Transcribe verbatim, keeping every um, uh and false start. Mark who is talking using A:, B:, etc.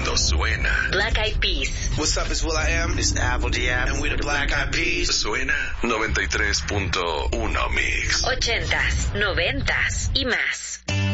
A: cuando suena.
B: Black Eyed Peas.
C: What's up, it's Will I Am. It's Apple D M. And we're the Black Eyed Peas.
A: Suena noventa y tres punto uno Mix.
B: Ochentas, noventas y más.